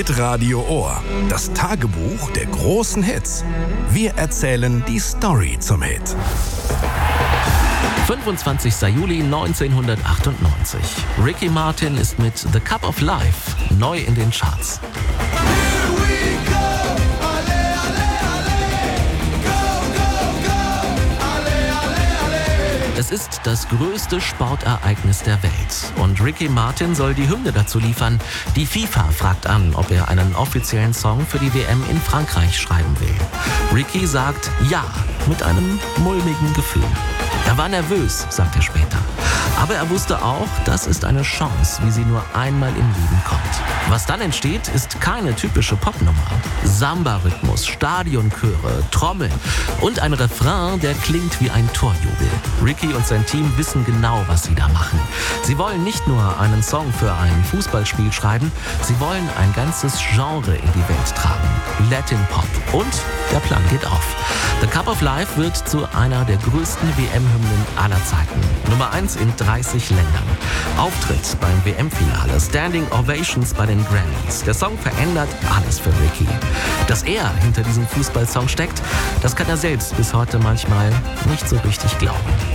Hitradio Ohr. Das Tagebuch der großen Hits. Wir erzählen die Story zum Hit. 25. Juli 1998. Ricky Martin ist mit The Cup of Life neu in den Charts. Es ist das größte Sportereignis der Welt und Ricky Martin soll die Hymne dazu liefern. Die FIFA fragt an, ob er einen offiziellen Song für die WM in Frankreich schreiben will. Ricky sagt ja, mit einem mulmigen Gefühl. Er war nervös, sagt er später. Aber er wusste auch, das ist eine Chance, wie sie nur einmal im Leben kommt. Was dann entsteht, ist keine typische Popnummer. Samba-Rhythmus, Stadionchöre, Trommeln und ein Refrain, der klingt wie ein Torjubel. Ricky und sein Team wissen genau, was sie da machen. Sie wollen nicht nur einen Song für ein Fußballspiel schreiben, sie wollen ein ganzes Genre in die Welt tragen. Latin Pop. Und der Plan geht auf. The Cup of Life wird zu einer der größten WM-Hymnen aller Zeiten. Nummer 1 in 30 Ländern. Auftritt beim WM-Finale, Standing Ovations bei den Grammys. Der Song verändert alles für Ricky. Dass er hinter diesem Fußballsong steckt, das kann er selbst bis heute manchmal nicht so richtig glauben.